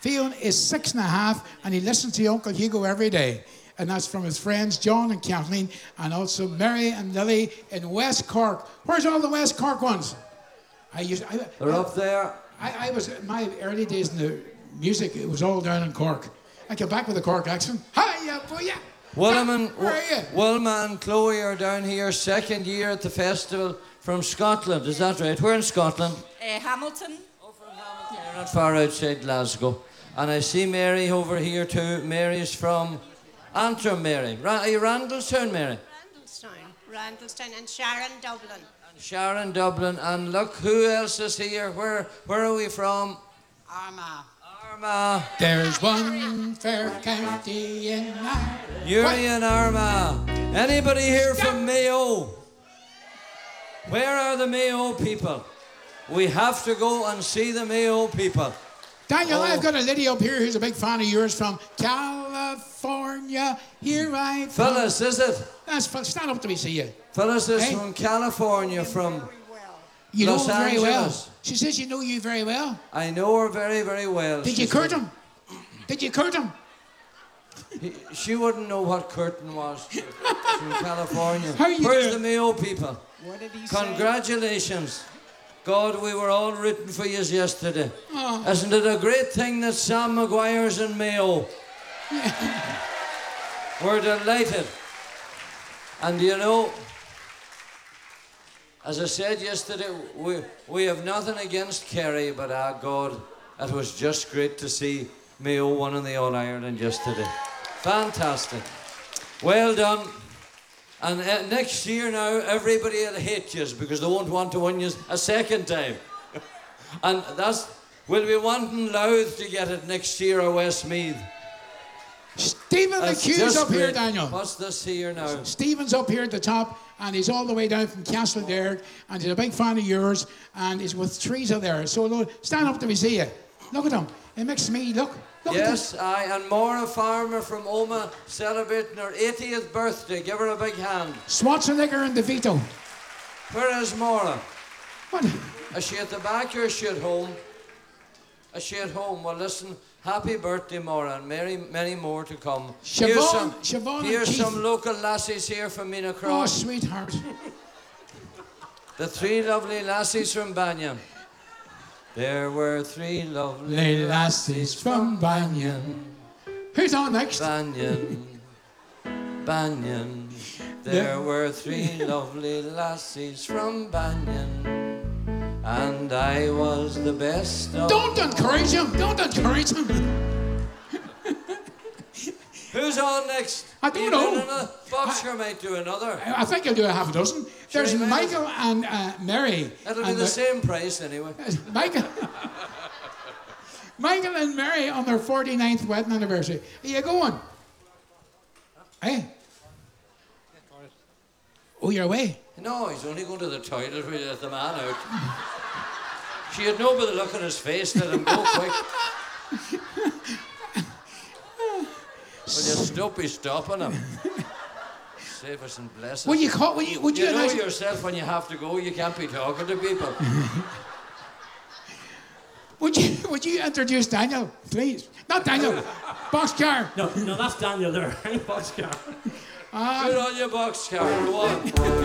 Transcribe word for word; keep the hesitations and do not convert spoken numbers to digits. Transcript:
Fionn is six and a half, and he listens to Uncle Hugo every day. And that's from his friends John and Kathleen, and also Mary and Lily in West Cork. Where's all the West Cork ones? I used. I, They're I, up there. I, I was in my early days in the music. It was all down in Cork. I came back with a Cork accent. Hiya, booyah! Willem and, Where are you? Wilma and Chloe are down here, second year at the festival from Scotland. Is that right? We're in Scotland. Uh, Hamilton. Oh, from Hamilton. You're not far outside Glasgow. And I see Mary over here too. Mary's from Antrim, Mary. Ra- are you Randallstown, Mary? Randallstown. Randallstown and Sharon, Dublin. And Sharon, Dublin. And look, who else is here? Where, where are we from? Armagh. Armagh. There's one fair county in Ireland. Yuri and Armagh. Anybody here from Mayo? Where are the Mayo people? We have to go and see the Mayo people. Daniel, Oh. I've got a lady up here who's a big fan of yours from California. Here I come. Phyllis, is it? That's fun. Stand up to me, see you. Phyllis is Hey. from California, from... You Los know her very well. Angeles. She says you know you very well. I know her very, very well. Did She you court said- him? Did you court him? He, she wouldn't know what curtain was. She's from California. How you Where's doing? the Mayo people? What did he Congratulations. God, we were all rooting for you yesterday. Oh. Isn't it a great thing that Sam Maguire's in Mayo? We're delighted. And you know, as I said yesterday, we, we have nothing against Kerry, but ah, God, it was just great to see Mayo winning the All-Ireland yesterday. Fantastic. Well done. And uh, next year now, everybody will hate you because they won't want to win you a second time. And that's, we'll be wanting Louth to get it next year or Westmeath. Stephen That's McHugh's just up here, great. Daniel. What's this here now? Stephen's up here at the top, and he's all the way down from Castleberg, and he's a big fan of yours, and he's with Teresa there. So Lord, stand up to me, see you. Look at him. It makes me look. Look Yes, at I and Maura Farmer from Oma celebrating her eightieth birthday. Give her a big hand. Schwarzenegger and DeVito. Where is Maura? What? Is she at the back or is she at home? Is she at home? Well, listen, happy birthday, Maura, and many, many more to come. Siobhan- here's some, Siobhan and here's Keith. some local lassies here from Mina Oh, Cross. sweetheart. The three lovely lassies from Banyan. There were three lovely Lady lassies from Banyan. Who's on next? Banyan, Banyan. There were three lovely lassies from Banyan, and I was the best of. Don't encourage him. Don't encourage him. Who's on next? I don't You know. doing another? Boxer might do another. I think I'll do a half a dozen. There's he might. Michael and uh, Mary. It'll be and the same price anyway. Michael. Michael and Mary on their forty-ninth wedding anniversary. Are you going? Hey? Oh, you're away? No, he's only going to the toilet to let the man out. She had no by the look on his face. Let him go quick. Will you stop? He's stopping him. Save us and bless us. Would you call? Would you? Would you? You know announce- yourself when you have to go, you can't be talking to people. Would you? Would you introduce Daniel, please? Not Daniel. Boxcar. No, no, that's Daniel there. Boxcar. Good on you, Boxcar. Go on.